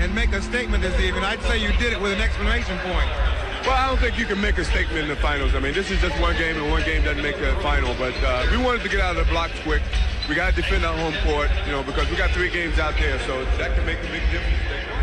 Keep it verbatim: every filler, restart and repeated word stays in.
and make a statement this evening. I'd say you did it with an exclamation point. Well, I don't think you can make a statement in the finals. I mean, this is just one game, and one game doesn't make the final. But uh, we wanted to get out of the blocks quick. We got to defend our home court, you know, because we got three games out there, so that can make a big difference.